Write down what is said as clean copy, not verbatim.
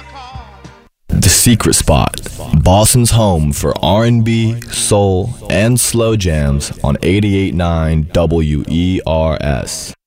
The Secret Spot, Boston's home for R&B, soul, and slow jams on 88.9 WERS.